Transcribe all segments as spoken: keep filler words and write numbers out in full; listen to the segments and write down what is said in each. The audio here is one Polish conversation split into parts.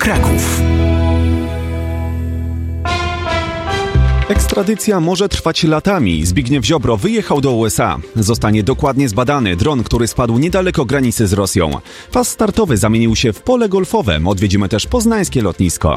Kraków. Ekstradycja może trwać latami. Zbigniew Ziobro wyjechał do U S A. Zostanie dokładnie zbadany dron, który spadł niedaleko granicy z Rosją. Pas startowy zamienił się w pole golfowe. Odwiedzimy też poznańskie lotnisko.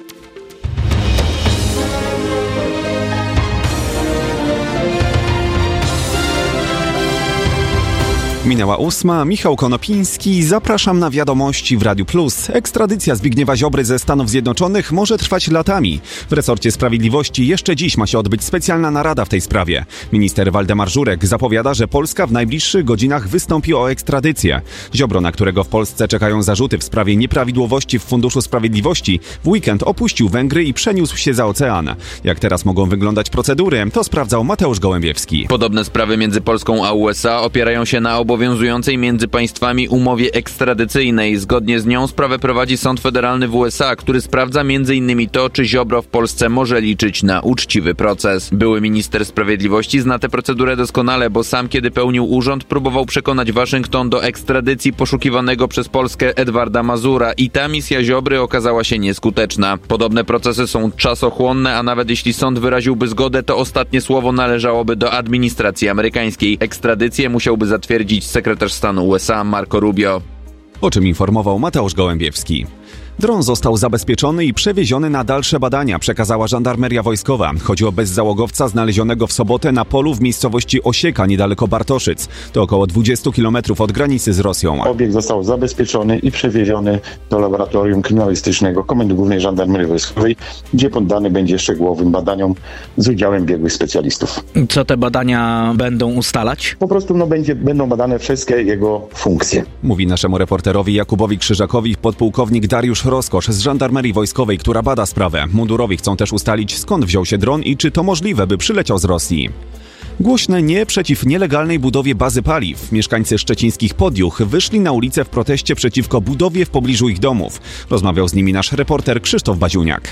Minęła ósma, Michał Konopiński, zapraszam na wiadomości w Radiu Plus. Ekstradycja Zbigniewa Ziobry ze Stanów Zjednoczonych może trwać latami. W resorcie sprawiedliwości jeszcze dziś ma się odbyć specjalna narada w tej sprawie. Minister Waldemar Żurek zapowiada, że Polska w najbliższych godzinach wystąpi o ekstradycję. Ziobro, na którego w Polsce czekają zarzuty w sprawie nieprawidłowości w Funduszu Sprawiedliwości, w weekend opuścił Węgry i przeniósł się za ocean. Jak teraz mogą wyglądać procedury, to sprawdzał Mateusz Gołębiewski. Podobne sprawy między Polską a U S A opierają się na obowiązującej między państwami umowie ekstradycyjnej. Zgodnie z nią sprawę prowadzi Sąd Federalny w U S A, który sprawdza między innymi to, czy Ziobro w Polsce może liczyć na uczciwy proces. Były minister sprawiedliwości zna tę procedurę doskonale, bo sam, kiedy pełnił urząd, próbował przekonać Waszyngton do ekstradycji poszukiwanego przez Polskę Edwarda Mazura i ta misja Ziobry okazała się nieskuteczna. Podobne procesy są czasochłonne, a nawet jeśli sąd wyraziłby zgodę, to ostatnie słowo należałoby do administracji amerykańskiej. Ekstradycję musiałby zatwierdzić sekretarz stanu U S A Marco Rubio. O czym informował Mateusz Gołębiewski. Dron został zabezpieczony i przewieziony na dalsze badania, przekazała żandarmeria wojskowa. Chodzi o bezzałogowca znalezionego w sobotę na polu w miejscowości Osieka, niedaleko Bartoszyc. To około dwadzieścia kilometrów od granicy z Rosją. Obiekt został zabezpieczony i przewieziony do laboratorium kryminalistycznego Komendy Głównej Żandarmerii Wojskowej, gdzie poddany będzie szczegółowym badaniom z udziałem biegłych specjalistów. Co te badania będą ustalać? Po prostu no, będzie, będą badane wszystkie jego funkcje. Mówi naszemu reporterowi Jakubowi Krzyżakowi podpułkownik Dariusz Rozkosz z Żandarmerii Wojskowej, która bada sprawę. Mundurowi chcą też ustalić, skąd wziął się dron i czy to możliwe, by przyleciał z Rosji. Głośne nie przeciw nielegalnej budowie bazy paliw. Mieszkańcy szczecińskich Podjuch wyszli na ulicę w proteście przeciwko budowie w pobliżu ich domów. Rozmawiał z nimi nasz reporter Krzysztof Baziuniak.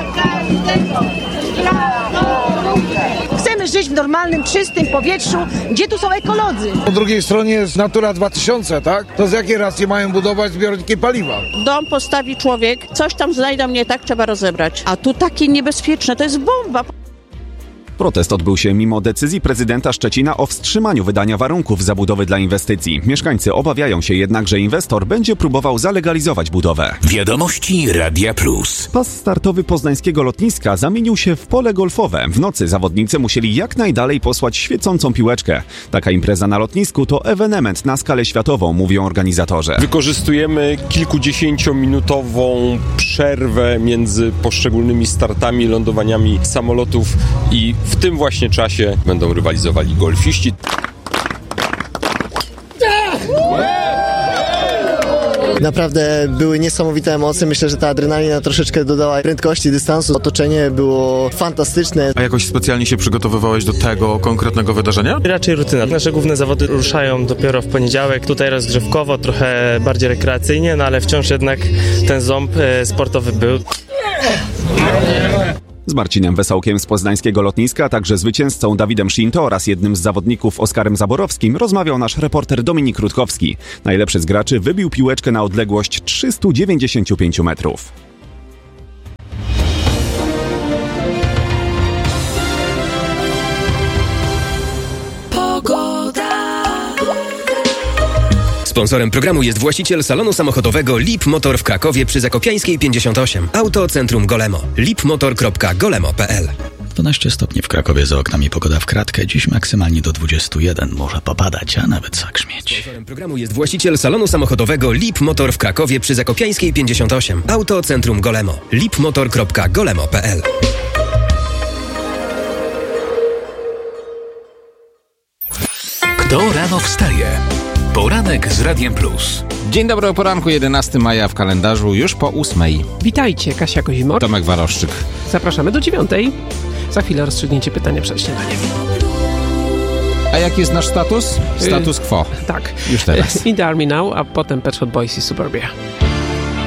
Chcemy żyć w normalnym, czystym powietrzu, gdzie tu są ekolodzy. Po drugiej stronie jest Natura dwa tysiące, tak? To z jakiej racji mają budować zbiorniki paliwa? Dom postawi człowiek, coś tam znajdą nie tak, trzeba rozebrać. A tu takie niebezpieczne, to jest bomba. Protest odbył się mimo decyzji prezydenta Szczecina o wstrzymaniu wydania warunków zabudowy dla inwestycji. Mieszkańcy obawiają się jednak, że inwestor będzie próbował zalegalizować budowę. Wiadomości Radia Plus. Pas startowy poznańskiego lotniska zamienił się w pole golfowe. W nocy zawodnicy musieli jak najdalej posłać świecącą piłeczkę. Taka impreza na lotnisku to ewenement na skalę światową, mówią organizatorzy. Wykorzystujemy kilkudziesięciominutową przerwę między poszczególnymi startami, lądowaniami samolotów i w tym właśnie czasie będą rywalizowali golfiści. Naprawdę były niesamowite emocje. Myślę, że ta adrenalina troszeczkę dodała prędkości, dystansu. Otoczenie było fantastyczne. A jakoś specjalnie się przygotowywałeś do tego konkretnego wydarzenia? Raczej rutyna. Nasze główne zawody ruszają dopiero w poniedziałek. Tutaj rozgrzewkowo, trochę bardziej rekreacyjnie, no ale wciąż jednak ten ząb sportowy był. Z Marcinem Wesołkiem z poznańskiego lotniska, a także zwycięzcą Dawidem Szinto oraz jednym z zawodników Oskarem Zaborowskim rozmawiał nasz reporter Dominik Rutkowski. Najlepszy z graczy wybił piłeczkę na odległość trzysta dziewięćdziesiąt pięć metrów. Sponsorem programu jest właściciel salonu samochodowego Lip Motor w Krakowie przy Zakopiańskiej pięćdziesiąt osiem. Auto Centrum Golemo. lipmotor kropka golemo kropka p l. dwanaście stopni w Krakowie, za oknami pogoda w kratkę. Dziś maksymalnie do dwudziestu jeden, może popadać, a nawet zagrzmieć. Sponsorem programu jest właściciel salonu samochodowego Lip Motor w Krakowie przy Zakopiańskiej pięćdziesiąt osiem. Auto Centrum Golemo. lipmotor kropka golemo kropka p l. Kto rano wstaje? Poranek z Radiem Plus. Dzień dobry, o poranku, jedenastego maja w kalendarzu, już po ósmej. Witajcie, Kasia Kozimor. Tomek Waroszczyk. Zapraszamy do dziewiątej. Za chwilę rozstrzygnięcie pytania przed śniadaniem. A jaki jest nasz status? Status quo. Yy, tak. Już teraz. In the Army Now, a potem Pet Shop Boys i Suburbia.